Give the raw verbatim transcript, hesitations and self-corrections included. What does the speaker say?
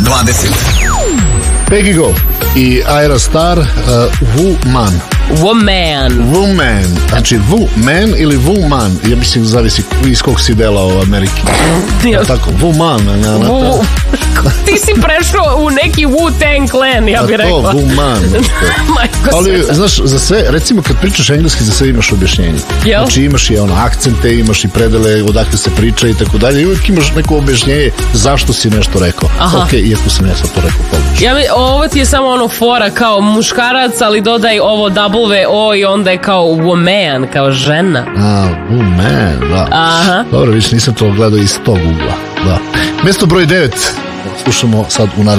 dvadeset. Peggy Go i Aerostar, uh, Woman. Woman. Woman. Znači, Woman ili Woman. Ja mislim, zavisi iz kog si dela u Ameriki. Ja. Tako, Woman. Ja, Wu... Ti si prešao u neki Wu-Tang Clan, ja bih rekla. To, Woman. Ali, znaš, za sve, recimo kad pričaš engleski, za sve imaš objašnjenje. Jel? Znači, imaš i ono akcente, imaš i predele odakle se priča i tako dalje. I uvijek imaš neko objašnjenje zašto si nešto rekao. Aha. Ok, iako sam ja sad to rekao pogrešno. Ja mi, ovo ti je samo ono fora kao muškarac, ali dodaj ovo W O i onda je kao woman, kao žena. A, woman, da. Aha. Dobro, više nisam to gledao iz tog ugla. Da. Mjesto broj devet slušamo sad u narednom